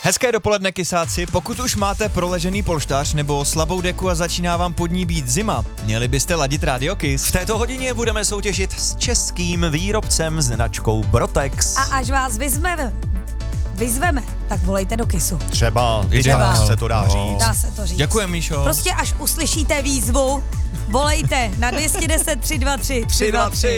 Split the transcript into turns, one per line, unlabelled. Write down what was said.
Hezké dopoledne, kysáci. Pokud už máte proležený polštář nebo slabou deku a začíná vám pod ní být zima, měli byste ladit Radio Kiss.
V této hodině budeme soutěžit s českým výrobcem značkou Brotex.
A až vás vyzveme, tak volejte do Kissu.
Třeba se to dá říct.
Dá se to říct.
Děkujem, Míšo.
Prostě až uslyšíte výzvu, volejte na 210 323 323.